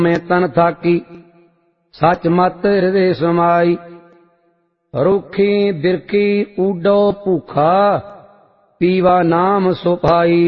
में तन थाकी सच मत हृदय समाई। रूखी बिरखी ऊडो भूखा पीवा नाम सुभाई।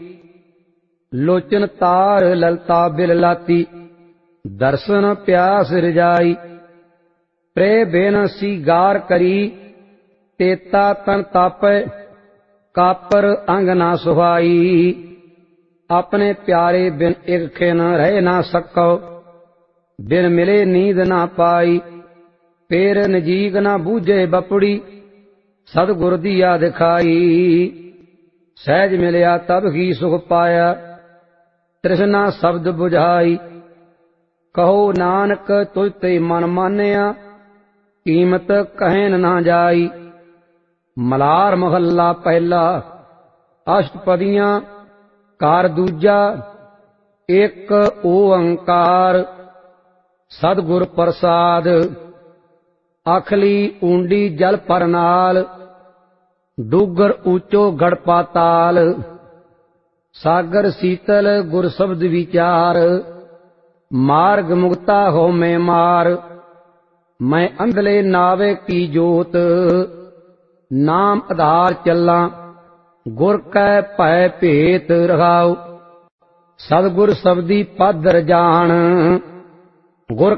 लोचन तार ललता बिल लाती दर्शन प्यास रिजाई। प्रे बेन सीगार करी तेता तन तापै कापर अंग ना सुहाई। अपने प्यारे बिन एक खिन रह ना सको बिन मिले नींद ना पाई। फेर नजीक ना बूझे बपड़ी सतगुर दिया दिखाई। सहज मिलया तब ही सुख पाया तृष्णा शब्द बुझाई। कहो नानक तुझ ते मन मानिया कीमत कहन ना जाई। मलार महला पहला अष्टपदियां कार दूजा एक ओंकार। सतगुर प्रसाद अखली ऊंडी जल पर नाल डूगर ऊंचो गढ़ पाताल। सागर शीतल गुर शब्द विचार मार्ग मुक्ता हो मैं मार। मैं अंधले नावे की जोत नाम आधार चला गुर कै भय भेत रहाओ। सतगुर शब्दी पद जान गुर